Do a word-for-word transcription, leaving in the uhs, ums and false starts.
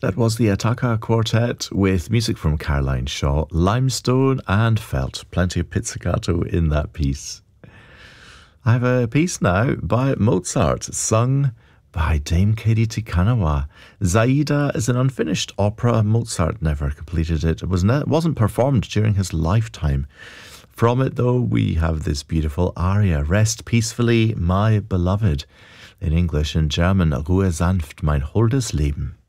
That was the Attacca Quartet with music from Caroline Shaw, Limestone and Felt. Plenty of pizzicato in that piece. I have a piece now by Mozart, sung by Dame Katie Tikanawa. Zaida is an unfinished opera. Mozart never completed it. It was ne- wasn't performed during his lifetime. From it, though, we have this beautiful aria, Rest Peacefully, My Beloved. In English and German, Ruhe sanft, mein holdes Leben.